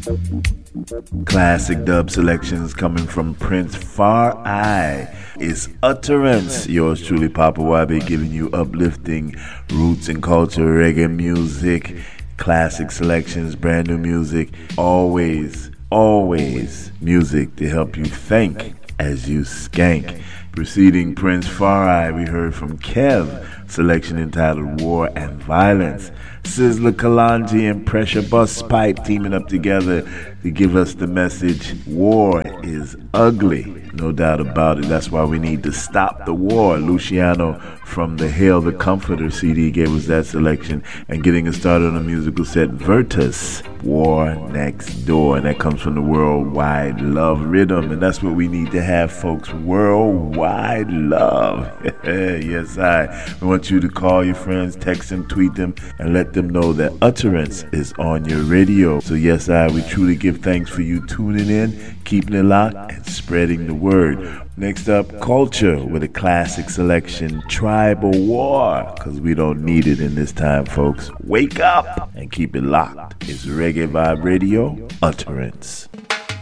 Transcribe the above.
Classic dub selections coming from Prince Far Eye. It's Utterance. Yours truly, Papa Wabi, giving you uplifting roots and culture, reggae music, classic selections, brand new music. Always music to help you think as you skank. Preceding Prince Far Eye, we heard from Kev, selection entitled War and Violence. Sizzla Kalonji and Pressure Bus Pipe teaming up together to give us the message, war is ugly. No doubt about it. That's why we need to stop the war. Luciano from the Hail the Comforter CD gave us that selection. And getting us started on a musical set, Virtus, War Next Door. And that comes from the Worldwide Love Rhythm. And that's what we need to have, folks. Worldwide love. Yes, we want you to call your friends, text them, tweet them, and let them know that Utterance is on your radio. So yes, we truly give thanks for you tuning in, keeping it locked, and spreading the word. Next up, Culture with a classic selection, Tribal War, because we don't need it in this time, folks. Wake up and keep it locked. It's Reggae Vibe Radio, Utterance.